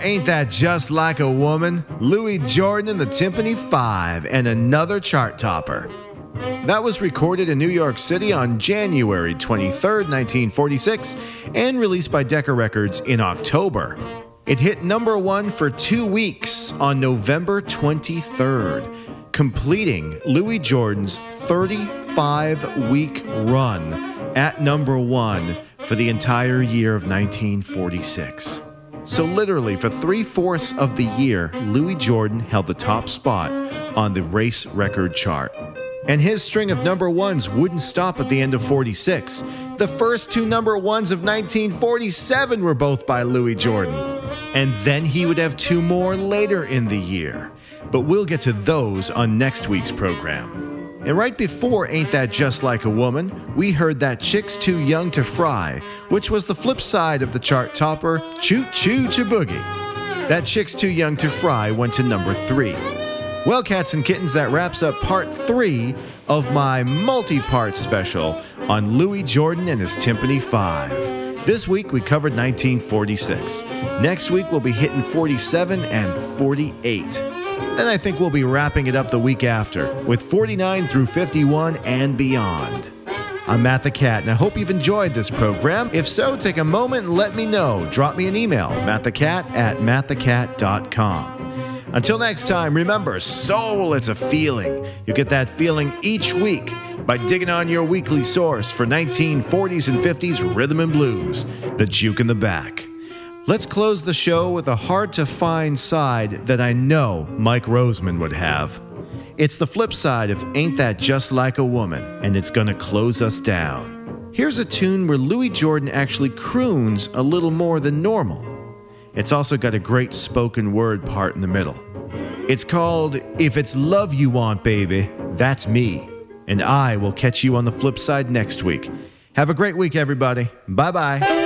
Ain't That Just Like a Woman, Louis Jordan and the Tympany Five, and another chart topper. That was recorded in New York City on January 23rd, 1946, and released by Decca Records in October. It hit number 1 for 2 weeks on November 23rd, completing Louis Jordan's 35-week run at number 1 for the entire year of 1946. So literally, for 3/4 of the year, Louis Jordan held the top spot on the race record chart. And his string of number ones wouldn't stop at the end of 46. The first 2 number ones of 1947 were both by Louis Jordan. And then he would have 2 more later in the year. But we'll get to those on next week's program. And right before Ain't That Just Like a Woman, we heard That Chick's Too Young to Fry, which was the flip side of the chart topper, Choo Choo to Boogie. That Chick's Too Young to Fry went to number 3. Well, cats and kittens, that wraps up part 3 of my multi-part special on Louis Jordan and his Tympany Five. This week we covered 1946. Next week we'll be hitting 47 and 48. Then I think we'll be wrapping it up the week after with 49 through 51 and beyond. I'm Matt the Cat, and I hope you've enjoyed this program. If so, take a moment and let me know. Drop me an email, mattthecat@mattthecat.com. Until next time, remember, soul, it's a feeling. You get that feeling each week by digging on your weekly source for 1940s and 50s rhythm and blues, the Juke in the Back. Let's close the show with a hard-to-find side that I know Mike Roseman would have. It's the flip side of Ain't That Just Like a Woman, and it's gonna close us down. Here's a tune where Louis Jordan actually croons a little more than normal. It's also got a great spoken word part in the middle. It's called If It's Love You Want, Baby, That's Me. And I will catch you on the flip side next week. Have a great week, everybody. Bye-bye.